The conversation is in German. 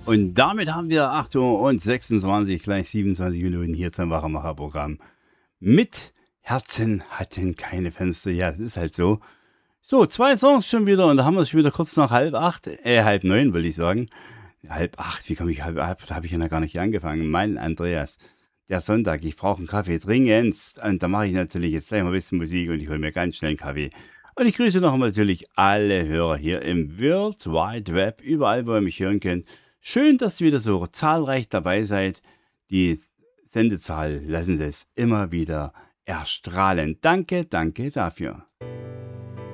Und damit haben wir 8:26 gleich 27 Minuten hier zum Wachmacher-Programm. Mit Herzen hatten keine Fenster. Ja, das ist halt so. So, 2 Songs schon wieder und da haben wir es schon wieder kurz nach 7:30, 7:30 will ich sagen. 7:30, wie komme ich 7:30? Da habe ich ja noch gar nicht angefangen. Mein Andreas, der Sonntag, ich brauche einen Kaffee dringendst. Und da mache ich natürlich jetzt gleich mal ein bisschen Musik und ich hole mir ganz schnell einen Kaffee. Und ich grüße noch natürlich alle Hörer hier im World Wide Web, überall, wo ihr mich hören könnt. Schön, dass ihr wieder so zahlreich dabei seid. Die Sendezahl lassen Sie es immer wieder erstrahlen. Danke, danke dafür.